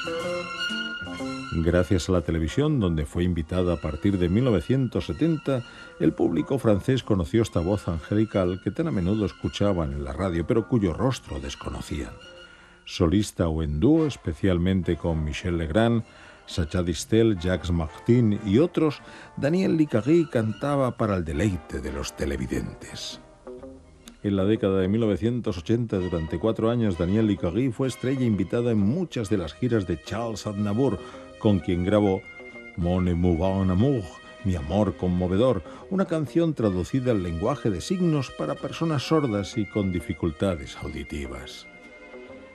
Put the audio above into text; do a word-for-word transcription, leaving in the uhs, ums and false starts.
Gracias a la televisión, donde fue invitada a partir de mil novecientos setenta, el público francés conoció esta voz angelical que tan a menudo escuchaban en la radio, pero cuyo rostro desconocían. Solista o en dúo, especialmente con Michel Legrand, Sacha Distel, Jacques Martin y otros, Daniel Licari cantaba para el deleite de los televidentes. En la década de mil novecientos ochenta, durante cuatro años, Daniel Licari fue estrella invitada en muchas de las giras de Charles Aznavour, con quien grabó Mon émouvant amour, Mi amor conmovedor, una canción traducida al lenguaje de signos para personas sordas y con dificultades auditivas.